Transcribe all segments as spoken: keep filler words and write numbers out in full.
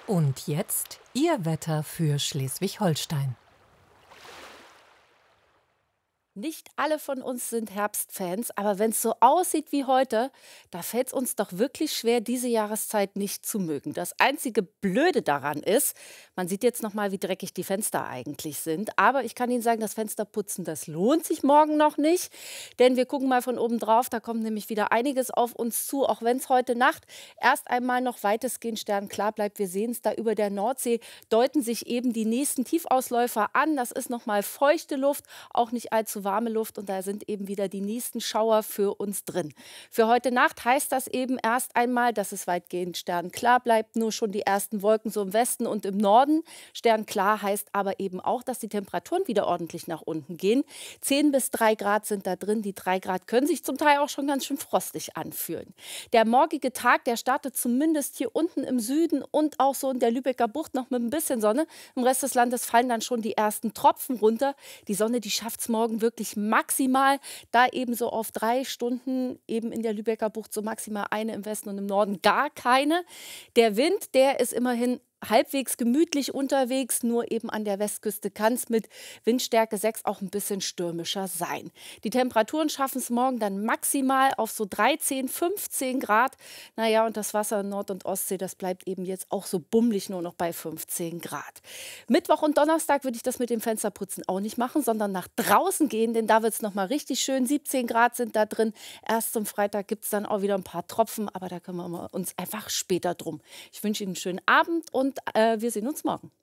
Und jetzt Ihr Wetter für Schleswig-Holstein. Nicht alle von uns sind Herbstfans, aber wenn es so aussieht wie heute, da fällt es uns doch wirklich schwer, diese Jahreszeit nicht zu mögen. Das einzige Blöde daran ist, man sieht jetzt noch mal, wie dreckig die Fenster eigentlich sind. Aber ich kann Ihnen sagen, das Fensterputzen, das lohnt sich morgen noch nicht. Denn wir gucken mal von oben drauf, da kommt nämlich wieder einiges auf uns zu. Auch wenn es heute Nacht erst einmal noch weitestgehend sternklar bleibt. Wir sehen es da über der Nordsee, deuten sich eben die nächsten Tiefausläufer an. Das ist noch mal feuchte Luft, auch nicht allzu warme Luft, und da sind eben wieder die nächsten Schauer für uns drin. Für heute Nacht heißt das eben erst einmal, dass es weitgehend sternklar bleibt, nur schon die ersten Wolken so im Westen und im Norden. Sternklar heißt aber eben auch, dass die Temperaturen wieder ordentlich nach unten gehen. zehn bis drei Grad sind da drin. Die drei Grad können sich zum Teil auch schon ganz schön frostig anfühlen. Der morgige Tag, der startet zumindest hier unten im Süden und auch so in der Lübecker Bucht noch mit ein bisschen Sonne. Im Rest des Landes fallen dann schon die ersten Tropfen runter. Die Sonne, die schafft es morgen wirklich maximal, da eben so auf drei Stunden eben in der Lübecker Bucht so maximal eine im Westen und im Norden gar keine. Der Wind, der ist immerhin halbwegs gemütlich unterwegs, nur eben an der Westküste kann es mit Windstärke sechs auch ein bisschen stürmischer sein. Die Temperaturen schaffen es morgen dann maximal auf so dreizehn, fünfzehn Grad. Naja, und das Wasser in Nord- und Ostsee, das bleibt eben jetzt auch so bummelig nur noch bei fünfzehn Grad. Mittwoch und Donnerstag würde ich das mit dem Fensterputzen auch nicht machen, sondern nach draußen gehen, denn da wird es noch mal richtig schön. siebzehn Grad sind da drin. Erst zum Freitag gibt es dann auch wieder ein paar Tropfen, aber da kümmern wir uns einfach später drum. Ich wünsche Ihnen einen schönen Abend und Und äh, wir sehen uns morgen.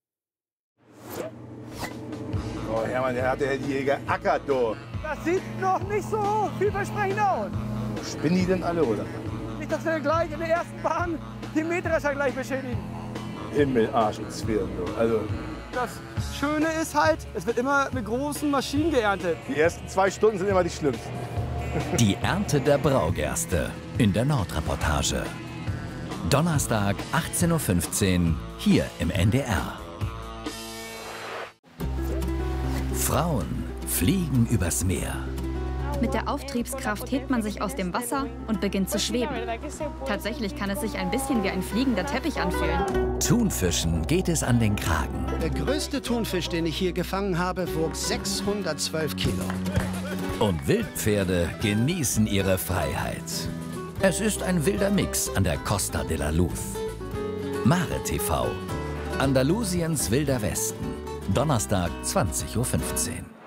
Oh Hermann, der hat der Jäger ackert, du. Das sieht noch nicht so vielversprechend aus. Spinnen die denn alle, oder? Nicht, dass wir gleich in der ersten Bahn den Mähdrescher gleich beschädigen. Himmel, Arsch und Zwirn, du. Also, Das Schöne ist halt, es wird immer mit großen Maschinen geerntet. die ersten zwei Stunden sind immer die schlimmsten. Die Ernte der Braugerste in der Nordreportage. Donnerstag, achtzehn Uhr fünfzehn, hier im N D R. Frauen fliegen übers Meer. Mit der Auftriebskraft hebt man sich aus dem Wasser und beginnt zu schweben. Tatsächlich kann es sich ein bisschen wie ein fliegender Teppich anfühlen. Thunfischen geht es an den Kragen. Der größte Thunfisch, den ich hier gefangen habe, wog sechshundertzwölf Kilo. Und Wildpferde genießen ihre Freiheit. Es ist ein wilder Mix an der Costa de la Luz. Mare T V. Andalusiens wilder Westen. Donnerstag, zwanzig Uhr fünfzehn.